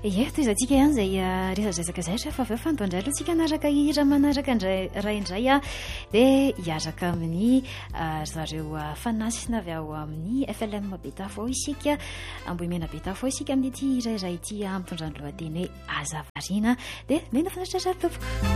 toy izantsika ihany zay resadresaka zay fa aveo fandondray aloha tsika anaraka hira manaraka indray dia hiaraka amin'ny zareo fanasina avy ao amin'ny FLM Betafao isika Ambohimena Betafao isika amin'ity hira iray ity mitondra ny lohateny hoe Azavariana dia mena fanaritra tompoko.